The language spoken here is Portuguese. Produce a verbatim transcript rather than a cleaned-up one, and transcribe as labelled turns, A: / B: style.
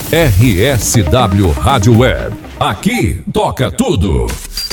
A: R S W Rádio Web. Aqui toca tudo.